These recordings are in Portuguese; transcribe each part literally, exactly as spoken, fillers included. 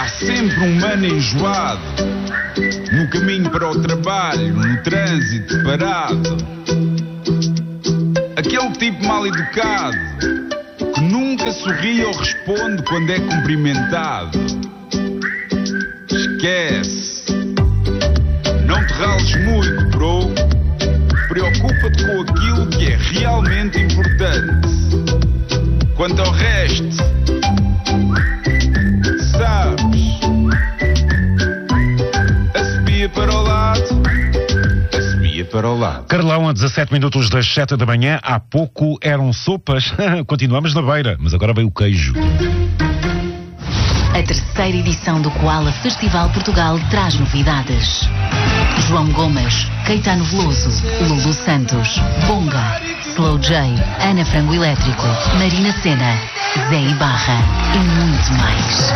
Há sempre um mano enjoado no caminho para o trabalho, no trânsito parado. Aquele tipo mal educado que nunca sorri ou responde quando é cumprimentado. Esquece. Não te rales muito, bro. Preocupa-te com aquilo que é realmente importante. Quanto ao resto, sabes, a subia para o lado, a subia para o lado. Carlão, a dezassete minutos das sete da manhã, há pouco eram sopas. Continuamos na beira, mas agora veio o queijo. A terceira edição do Koala Festival Portugal traz novidades. João Gomes, Caetano Veloso, Lulu Santos, Bonga, Slow J, Ana Frango Elétrico, Marina Sena, Zé Ibarra e muito mais.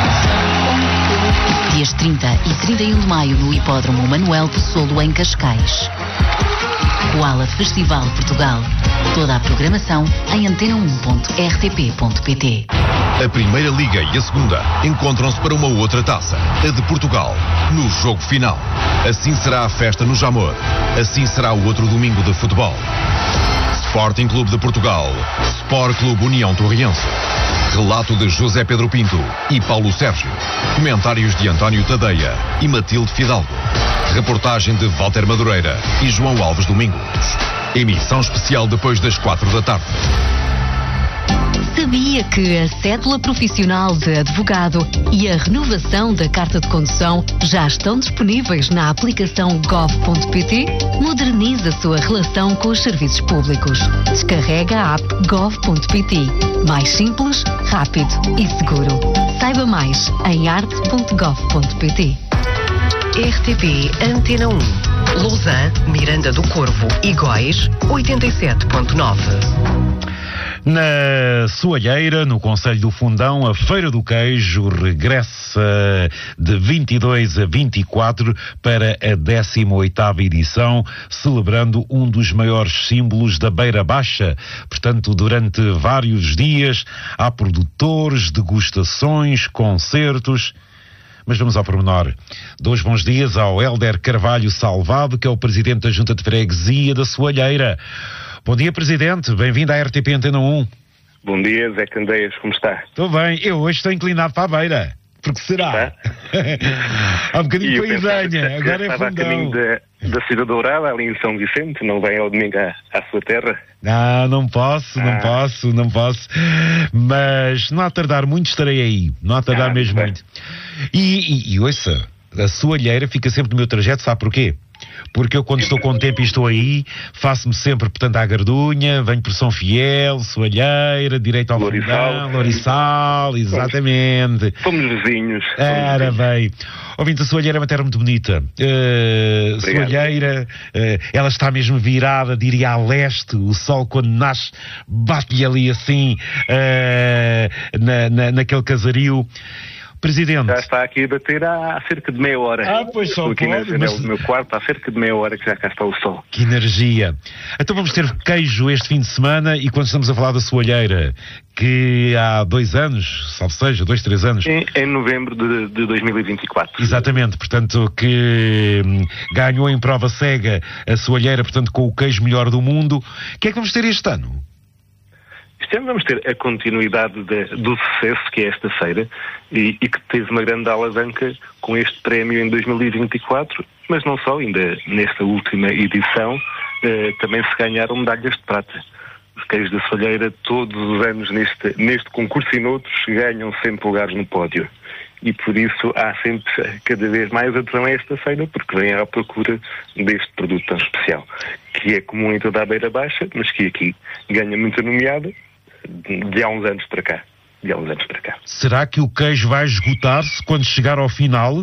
Dias trinta e trinta e um de maio no Hipódromo Manuel Possolo em Cascais. Koala Festival Portugal. Toda a programação em antena um ponto r t p ponto p t. A Primeira Liga e a Segunda encontram-se para uma outra taça, a de Portugal, no jogo final. Assim será a festa no Jamor. Assim será o outro domingo de futebol. Sporting Clube de Portugal, Sport Clube União Torriense. Relato de José Pedro Pinto e Paulo Sérgio. Comentários de António Tadeia e Matilde Fidalgo. Reportagem de Walter Madureira e João Alves Domingos. Emissão especial depois das quatro da tarde. Sabia que a cédula profissional de advogado e a renovação da carta de condução já estão disponíveis na aplicação gov ponto p t? Modernize a sua relação com os serviços públicos. Descarrega a app gov ponto p t. Mais simples, rápido e seguro. Saiba mais em arte ponto gov ponto p t. R T P Antena um. Lausanne, Miranda do Corvo e Góis, oitenta e sete ponto nove. Na Soalheira, no Concelho do Fundão, a Feira do Queijo regressa de vinte e dois a vinte e quatro para a décima oitava edição, celebrando um dos maiores símbolos da Beira Baixa. Portanto, durante vários dias há produtores, degustações, concertos. Mas vamos ao pormenor. Dois bons dias ao Hélder Carvalho Salvado, que é o presidente da Junta de Freguesia da Soalheira. Bom dia, Presidente. Bem-vindo à R T P Antena um. Bom dia, Zé Candeias. Como está? Estou bem. Eu hoje estou inclinado para a beira. Porque será? Há um bocadinho para a Isanha. Agora é Estava a caminho da, da Cidade Dourada, ali em São Vicente. Não vem ao domingo à, à sua terra? Não, não posso, não ah. posso, não posso. Mas não há a tardar muito, estarei aí. Não há a tardar ah, mesmo muito. E, e, e ouça, a Soalheira fica sempre no meu trajeto, sabe porquê? Porque eu, quando estou com tempo e estou aí, faço-me sempre, portanto, à Gardunha, venho por São Fiel, Soalheira, direito ao Fundão, Lorissal, exatamente. Somos vizinhos. Era bem. Ouvindo, a Soalheira é uma terra muito bonita. Uh, Soalheira, uh, ela está mesmo virada, diria, a leste. O sol, quando nasce, bate-lhe ali assim, uh, na, na, naquele casario. Presidente. Já está aqui a bater há, há cerca de meia hora. Ah, pois só Estou aqui pode, na mas... janela do meu quarto, há cerca de meia hora que já cá está o sol. Que energia. Então vamos ter queijo este fim de semana, e quando estamos a falar da Soalheira, que há dois anos, salvo seja, dois, três anos. Em, em novembro de, de dois mil e vinte e quatro. Exatamente, portanto, que hum, ganhou em prova cega a Soalheira, portanto, com o queijo melhor do mundo. O que é que vamos ter este ano? Este ano vamos ter a continuidade de, do sucesso que é esta feira e, e que teve uma grande alavanca com este prémio em dois mil e vinte e quatro, mas não só, ainda nesta última edição eh, também se ganharam medalhas de prata. Os queijos da Soalheira todos os anos neste, neste concurso e noutros ganham sempre lugares no pódio. E por isso há sempre cada vez mais adesão a esta feira, porque vem à procura deste produto tão especial, que é comum em toda a Beira Baixa, mas que aqui ganha muita nomeada de há uns anos para cá. De há uns anos para cá. Será que o queijo vai esgotar-se quando chegar ao final?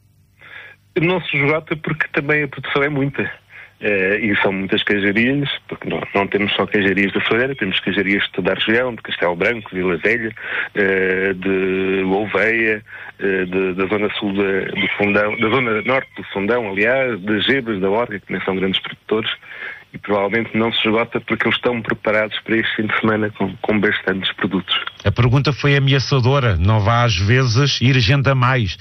Não se esgota porque também a produção é muita. Uh, e são muitas queijarias, porque não, não temos só queijarias da Soalheira, temos queijarias de toda a região, de Castelo Branco, Vila Velha, uh, de Louveia, uh, de, da zona sul de, do Fundão, da zona norte do Fundão, aliás, de Gebas, da Orga, que também são grandes produtores, e provavelmente não se esgota porque eles estão preparados para este fim de semana com, com bastantes produtos. A pergunta foi ameaçadora, não vá às vezes ir gente a mais.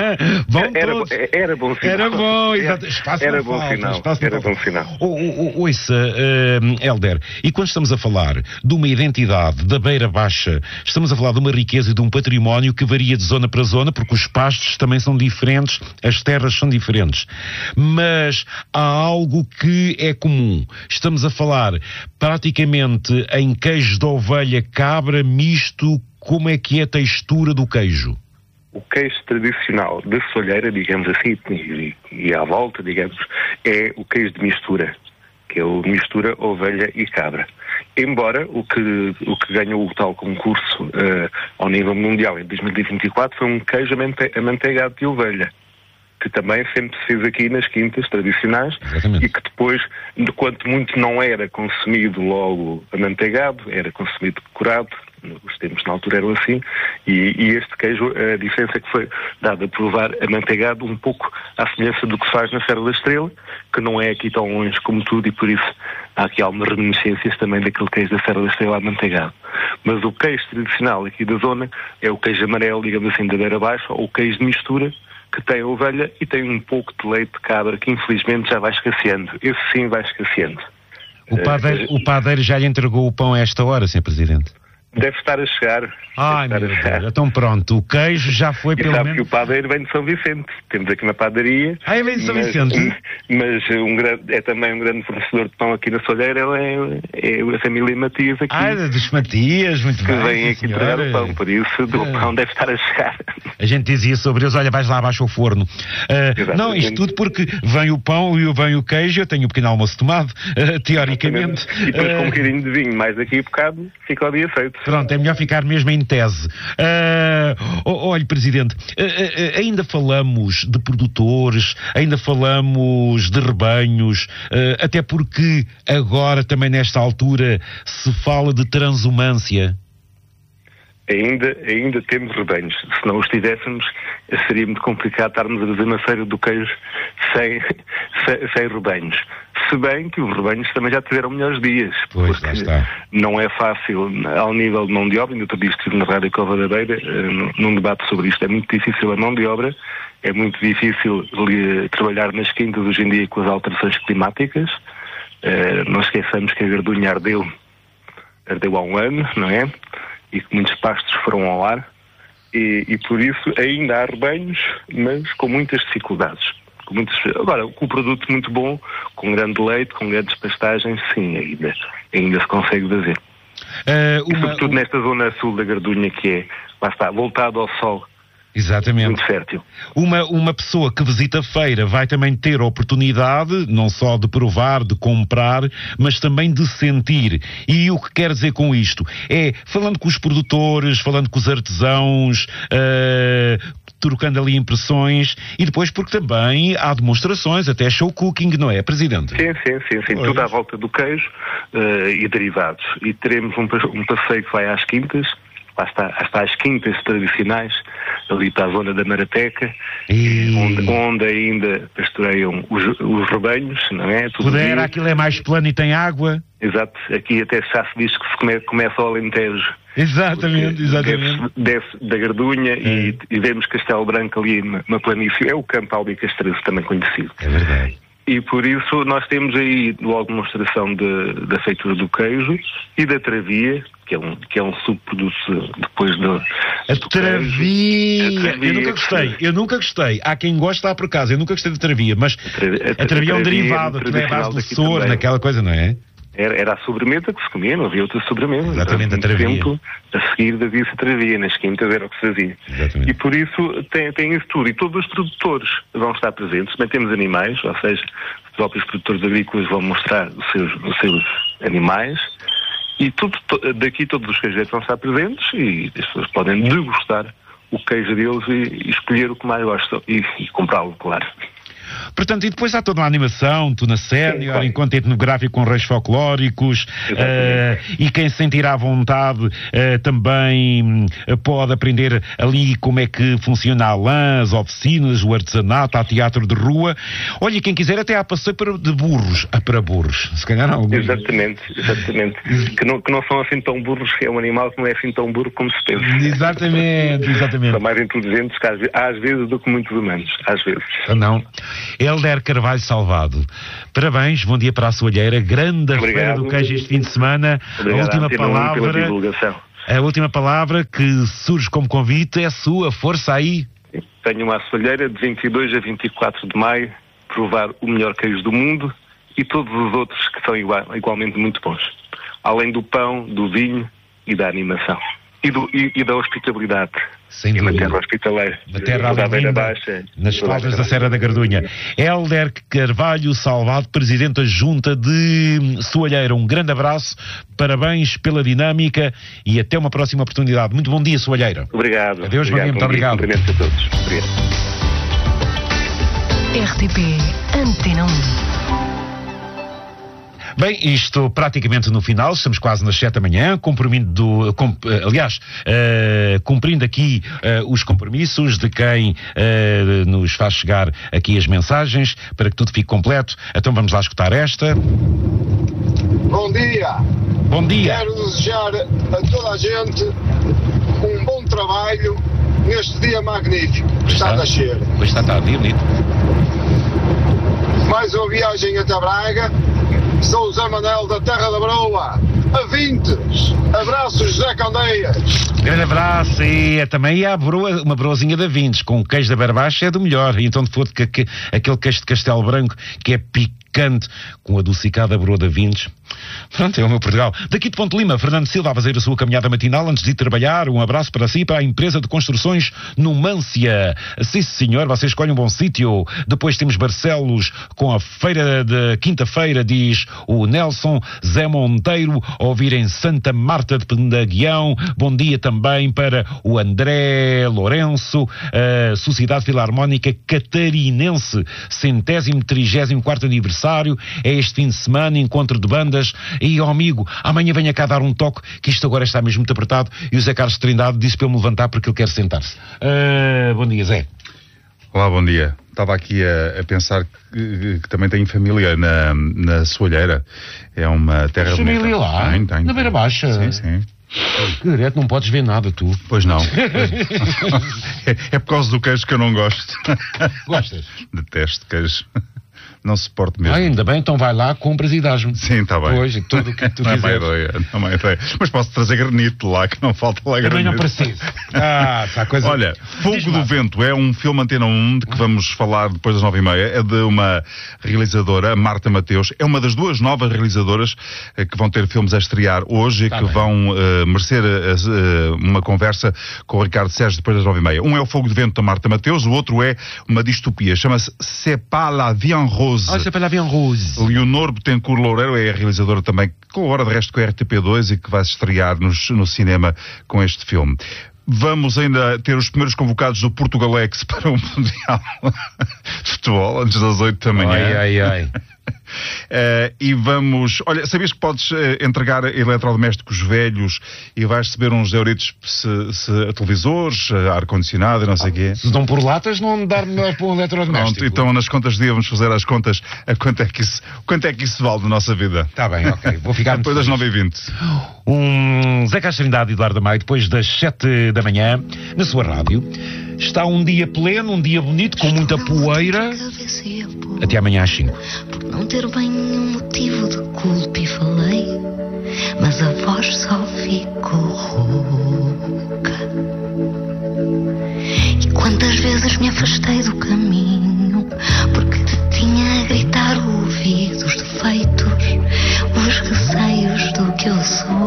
Vão era, todos. era bom sinal. Era bom, exato. Espaço era não bom falta, sinal. espaço Era não bom falta. sinal. O, o, ouça, uh, Hélder, e quando estamos a falar de uma identidade da Beira Baixa, estamos a falar de uma riqueza e de um património que varia de zona para zona, porque os pastos também são diferentes, as terras são diferentes. Mas há algo que é comum. Estamos a falar praticamente em queijo de ovelha, cabra, misto. Como é que é a textura do queijo? O queijo tradicional da Solheira, digamos assim, e, e à volta, digamos, é o queijo de mistura, que é o mistura ovelha e cabra. Embora o que, o que ganhou o tal concurso uh, ao nível mundial em dois mil e vinte e quatro foi um queijo amante- amanteigado de ovelha, que também sempre se fez aqui nas quintas tradicionais. Exatamente. E que depois, de quanto muito não era consumido logo amanteigado, era consumido curado, os tempos na altura eram assim, e, e este queijo, a diferença é que foi dada a provar amanteigado um pouco à semelhança do que se faz na Serra da Estrela, que não é aqui tão longe como tudo, e por isso há aqui algumas reminiscências também daquele queijo da Serra da Estrela amanteigado. Mas o queijo tradicional aqui da zona é o queijo amarelo, digamos assim, da Beira Baixa, ou o queijo de mistura, que tem a ovelha e tem um pouco de leite de cabra, que infelizmente já vai escasseando. Esse sim vai escasseando. O padeiro, uh, o padeiro já lhe entregou o pão a esta hora, senhor Presidente? Deve estar a chegar. Ai, meu Deus. Então pronto, o queijo já foi e pelo sabe menos... que o padeiro vem de São Vicente. Temos aqui uma padaria. Ah, vem de São mas, Vicente? Mas um grande, é também um grande fornecedor de pão aqui na Solheira. Ele é, é a família Matias aqui. Ah, dos Matias, muito que bem. Que vem aqui senhora. trazer o pão, por isso o Ah. pão deve estar a chegar. A gente dizia sobre eles, olha, vais lá abaixo ao forno. Uh, não, isto tudo porque vem o pão e vem o queijo, eu tenho um pequeno almoço tomado, uh, teoricamente. E depois uh, com um bocadinho de vinho mais aqui a bocado, fica o dia feito. Pronto, é melhor ficar mesmo em tese. Uh, oh, olha, Presidente, uh, uh, ainda falamos de produtores, ainda falamos de rebanhos, uh, até porque agora também nesta altura se fala de transumância. Ainda, ainda temos rebanhos. Se não os tivéssemos, seria muito complicado estarmos a fazer uma feira do queijo sem, sem, sem rebanhos. Se bem que os rebanhos também já tiveram melhores dias. Pois, lá está. Não é fácil ao nível de mão de obra. Ainda outro dia estive na Rádio Cova da Beira num debate sobre isto. É muito difícil a mão de obra. É muito difícil trabalhar nas quintas hoje em dia com as alterações climáticas. Não esqueçamos que a Gardunha ardeu, ardeu há um ano, não é? E que muitos pastos foram ao ar, e, e por isso ainda há rebanhos, mas com muitas dificuldades. Com muitas... Agora, com o produto muito bom, com grande leite, com grandes pastagens, sim, ainda, ainda se consegue fazer. Uh, uma... E sobretudo nesta zona sul da Gardunha, que é, lá está, voltado ao sol. Exatamente. Muito fértil. Uma, uma pessoa que visita a feira vai também ter a oportunidade, não só de provar, de comprar, mas também de sentir. E o que quer dizer com isto? É, falando com os produtores, falando com os artesãos, uh, trocando ali impressões, e depois porque também há demonstrações, até show cooking, não é, Presidente? Sim, sim, sim, sim. Tudo à volta do queijo uh, e derivados. E teremos um, um passeio que vai às quintas, lá está, está às quintas tradicionais, ali está a zona da Marateca, e... onde, onde ainda pastoreiam os, os rebanhos, não é? Tudo Pudera, dia. Aquilo é mais plano e tem água. Exato, aqui até já se diz que se come, começa ao Alentejo. Exatamente, exatamente. Desce, desce da Gardunha é. e, e vemos Castelo Branco ali na, na planície, é o Campo Albi Castrense também conhecido. É verdade. E por isso nós temos aí logo demonstração de, da feitura do queijo e da travia, que é um, que é um subproduto depois do, a do travia. queijo. A travia. Eu nunca gostei, eu nunca gostei. Há quem gosta lá por casa, eu nunca gostei de travia, mas a travia, a travia é um derivado, que é a base do soro, naquela coisa, não é? Era, era a sobremesa que se comia, não havia outra sobremesa. Exatamente, a travia. Tempo, a seguir havia-se a travia, nas quintas era o que se fazia. Exatamente. E por isso tem, tem isso tudo. E todos os produtores vão estar presentes. Também temos animais, ou seja, os próprios produtores agrícolas vão mostrar os seus, os seus animais. E tudo, daqui todos os queijeiros vão estar presentes e as pessoas podem degustar o queijo deles e, e escolher o que mais gostam e, e comprá-lo, claro. Portanto, e depois há toda uma animação, tu na sénior, claro. encontro etnográfico com reis folclóricos, uh, e quem se sentir à vontade uh, também uh, pode aprender ali como é que funciona a lã, as oficinas, o artesanato, há teatro de rua. Olha, quem quiser até há passeio para, de burros, ah, para burros, se calhar não. Exatamente, exatamente. que, não, que não são assim tão burros, é um animal que não é assim tão burro como se pensa. Exatamente, exatamente. São mais inteligentes que às, às vezes do que muitos humanos, às vezes. Não. Hélder Carvalho Salvado, parabéns, bom dia para a Soalheira, grande feira do queijo este fim de semana. Obrigado, a última palavra, pela divulgação. A última palavra que surge como convite é a sua, força aí. Tenho uma Soalheira de vinte e dois a vinte e quatro de maio, provar o melhor queijo do mundo e todos os outros que são igual, igualmente muito bons. Além do pão, do vinho e da animação. E, do, e, e da hospitabilidade. Sem e dúvida. na terra hospitaleira. Na terra da Beira linda, Baixa. nas faldas da Serra da Gardunha. Hélder Carvalho Salvado, presidente da Junta de Soalheira. Um grande abraço, parabéns pela dinâmica e até uma próxima oportunidade. Muito bom dia, Soalheira. Obrigado. Adeus, bom dia, muito obrigado. Cumprimentos a todos. Obrigado. R T P Antena um. Bem, isto praticamente no final, estamos quase nas sete da manhã, cumprindo, com, aliás, uh, cumprindo aqui uh, os compromissos de quem uh, nos faz chegar aqui as mensagens, para que tudo fique completo. Então vamos lá escutar esta. Bom dia. Bom dia. Quero desejar a toda a gente um bom trabalho neste dia magnífico que está a nascer. Pois está, está, dia bonito. Mais uma viagem até Braga. Sou o Zé Manel da Terra da Broa, a Vintes. Abraços, José Candeias. Grande abraço. E é, também há broa, uma broazinha da Vintes, com queijo da Beira Baixa é do melhor. E então, depois que, que, aquele queijo de Castelo Branco, que é picante, com a adocicada broa da Vintes. Pronto, é o meu Portugal. Daqui de Ponte Lima, Fernando Silva a fazer a sua caminhada matinal antes de ir trabalhar. Um abraço para si, para a empresa de construções Numância. Sim, senhor, você escolhe um bom sítio. Depois temos Barcelos com a feira de quinta-feira, diz o Nelson Zé Monteiro, a ouvir em Santa Marta de Pendaguião. Bom dia também para o André Lourenço, a Sociedade Filarmónica Catarinense, centésimo trigésimo quarto aniversário. É este fim de semana, encontro de bandas. E, ó amigo, amanhã venha cá dar um toque, que isto agora está mesmo muito apertado. E o Zé Carlos Trindade disse para eu me levantar porque ele quer sentar-se. Uh, bom dia, Zé. Olá, bom dia. Estava aqui a, a pensar que, que também tenho família na, na Soalheira. É uma terra bonita. Família lá? Tem, tem. Na Beira Baixa? Sim, sim. Que direto, não podes ver nada, tu. Pois não. é, é por causa do queijo que eu não gosto. Gostas? Detesto queijo. Não suporto mesmo. Ah, ainda bem, então vai lá, compras e dás-me. Sim, está bem. Pois, tudo o que tu não é quiseres. má ideia, não é má ideia. Mas posso trazer granito lá, que não falta lá Também granito. não preciso. Ah, tá, coisa... Olha, Fogo Diz-me do lá. Vento é um filme Antena um de que vamos falar depois das nove e meia. É de uma realizadora, Marta Mateus. É uma das duas novas realizadoras eh, que vão ter filmes a estrear hoje Tá e que bem. vão eh, merecer eh, eh, uma conversa com o Ricardo Sérgio depois das nove e meia. Um é o Fogo do Vento da Marta Mateus, o outro é uma distopia. Chama-se C'est pas la vie en rose. Ah, isso é para lá bien rose. Leonor Betancourt Loureiro é a realizadora também que colabora de resto com a R T P dois e que vai se estrear nos, no cinema com este filme. Vamos ainda ter os primeiros convocados do Portugalex para o Mundial de Futebol, antes das oito da manhã. Ai, ai, ai. Uh, e vamos... Olha, sabias que podes uh, entregar eletrodomésticos velhos e vais receber uns euritos se, se, televisores, uh, ar-condicionado e não sei o quê? Se dão por latas, não dar nós para um eletrodoméstico. Pronto, então nas contas de dia vamos fazer as contas a quanto é que isso, quanto é que isso vale na nossa vida. Está bem, ok. Vou ficar Depois das nove e vinte. Um Zé Carlos Trindade e Eduardo Maio, depois das sete da manhã, na sua rádio. Está um dia pleno, um dia bonito, com muita poeira. Até amanhã às cinco. Por não ter bem nenhum motivo de culpa e falei, mas a voz só ficou rouca. E quantas vezes me afastei do caminho